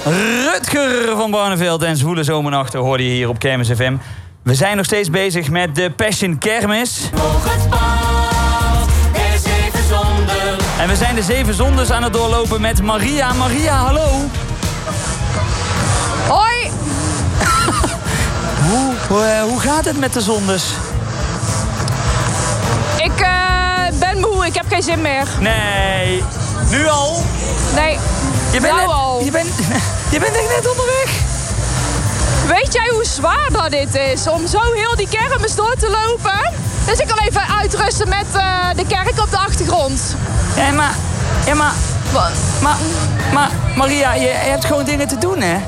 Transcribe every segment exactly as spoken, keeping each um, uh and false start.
Rutger van Barneveld en Zwoele Zomernachten hoorde je hier op Kermis F M. We zijn nog steeds bezig met de Passion Kermis. En we zijn de zeven zondes aan het doorlopen met Maria. Maria, hallo. Hoi. hoe, hoe, hoe gaat het met de zondes? Ik uh, ben moe, ik heb geen zin meer. Nee. Nu al? Nee, je bent nou net, al. Je bent, je bent echt net onderweg. Weet jij hoe zwaar dat dit is? Om zo heel die kermis door te lopen? Dus ik kan even uitrusten met uh, de kerk op de achtergrond. Ja, maar... Ja, maar... Wat? Maar... Maar, Maria, je, je hebt gewoon dingen te doen, hè?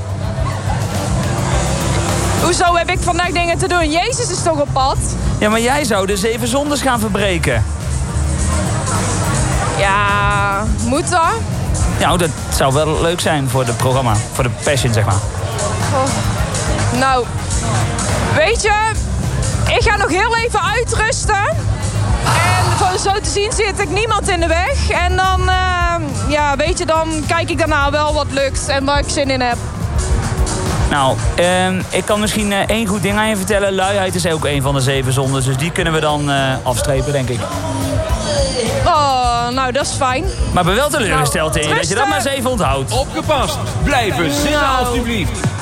Hoezo heb ik vandaag dingen te doen? Jezus is toch op pad? Ja, maar jij zou de zeven zondes gaan verbreken. Ja, moet dat? Nou, dat zou wel leuk zijn voor het programma. Voor de Passion, zeg maar. Oh. Nou, weet je, ik ga nog heel even uitrusten. En van zo te zien zit ik niemand in de weg. En dan, uh, ja, weet je, dan kijk ik daarna wel wat lukt en waar ik zin in heb. Nou, uh, ik kan misschien uh, één goed ding aan je vertellen. Luiheid is ook een van de zeven zondes, dus die kunnen we dan uh, afstrepen, denk ik. Oh, nou, dat is fijn. Maar ben wel teleurgesteld in je, dat je dat maar eens even onthoudt. Opgepast, blijven zitten Nou. alstublieft.